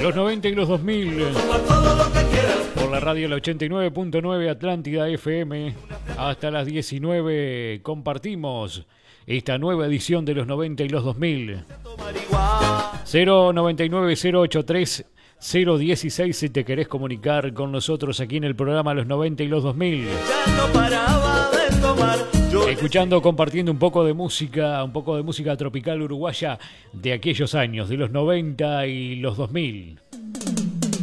Los 90 y los 2000. Por la radio la 89.9 Atlántida FM. Hasta las 19 compartimos esta nueva edición de los 90 y los 2000. 099-083-016 si te querés comunicar con nosotros aquí en el programa Los 90 y los 2000. Escuchando, compartiendo un poco de música tropical uruguaya de aquellos años, de los 90 y los 2000.